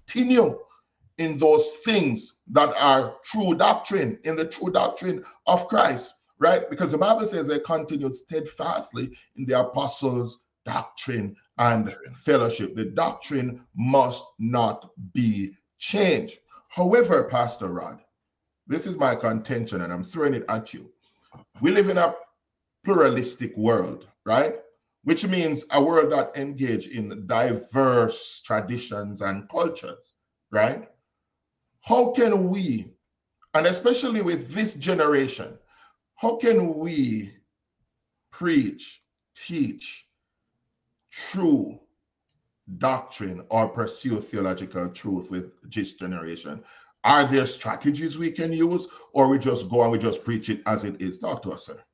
continue in those things that are true doctrine, in the true doctrine of Christ, right? Because the Bible says they continued steadfastly in the apostles' doctrine and fellowship. The doctrine must not be changed. However, Pastor Rod, this is my contention, and I'm throwing it at you. We live in a pluralistic world, right? Which means a world that engages in diverse traditions and cultures, right? How can we, and especially with this generation, how can we preach, teach true doctrine or pursue theological truth with this generation? Are there strategies we can use, or we just go and we just preach it as it is? Talk to us, sir.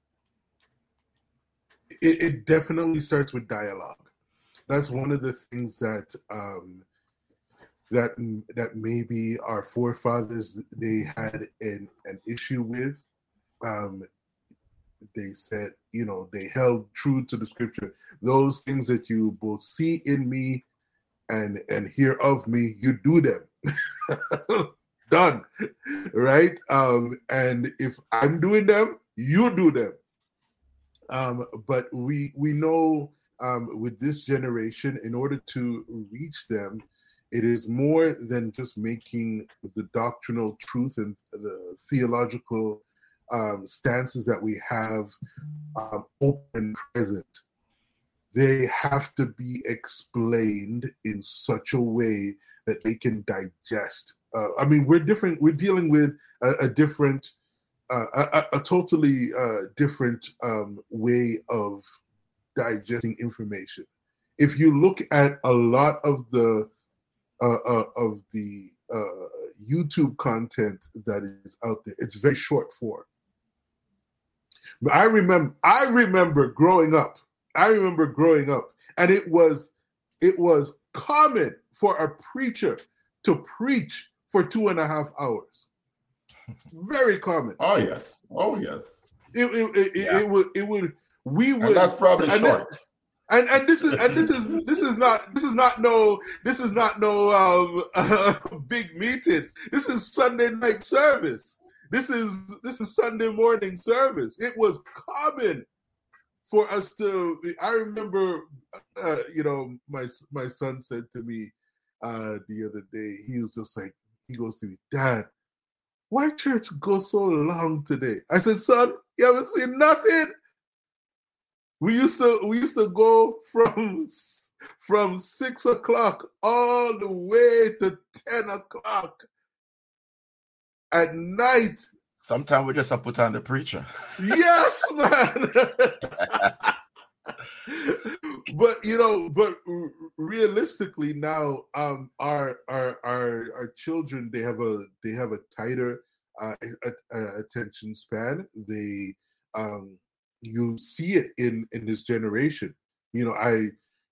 It definitely starts with dialogue. That's one of the things that that maybe our forefathers, they had an issue with. They said, they held true to the scripture. Those things that you both see in me and hear of me, you do them. Done, right? And if I'm doing them, you do them. But we know with this generation, in order to reach them, it is more than just making the doctrinal truth and the theological stances that we have open and present. They have to be explained in such a way that they can digest. We're different. We're dealing with a different, a totally different way of digesting information. If you look at a lot of the YouTube content that is out there, it's very short form. But I remember growing up, and it was common for a preacher to preach for 2.5 hours. Very common. Oh yes. It would. We would. And that's probably short. And this is not no big meeting. This is Sunday night service. This is Sunday morning service. It was common for us to. I remember, my son said to me the other day. He was just like, he goes to me, Dad, why church go so long today? I said, son, you haven't seen nothing. We used to go from 6 o'clock all the way to 10 o'clock at night. Sometimes we just have to put on the preacher. Yes, man. But realistically now, our children, they have a tighter attention span. They you see it in this generation. I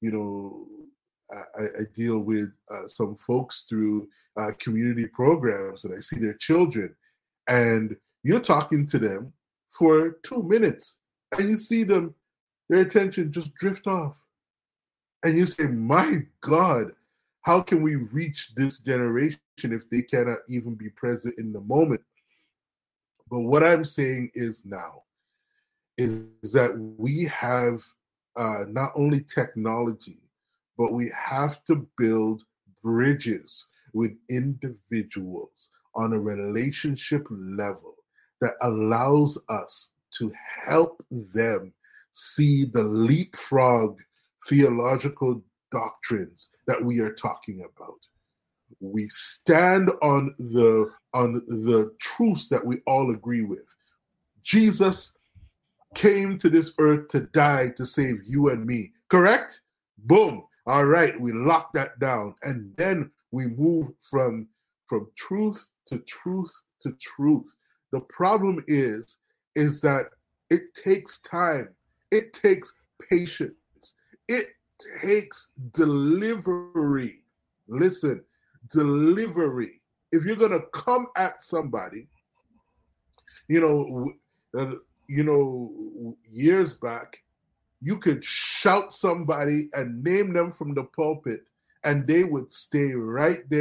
deal with some folks through community programs, and I see their children, and you're talking to them for 2 minutes, and you see them, their attention just drift off. And you say, my God, how can we reach this generation if they cannot even be present in the moment? But what I'm saying is now, is that we have not only technology, but we have to build bridges with individuals on a relationship level that allows us to help them see the leapfrog theological doctrines that we are talking about. We stand on the truths that we all agree with. Jesus came to this earth to die to save you and me. Correct? Boom. All right, we lock that down. And then we move from truth to truth to truth. The problem is that it takes time. It takes patience. It takes delivery. Listen, delivery. If you're going to come at somebody, years back, you could shout somebody and name them from the pulpit, and they would stay right there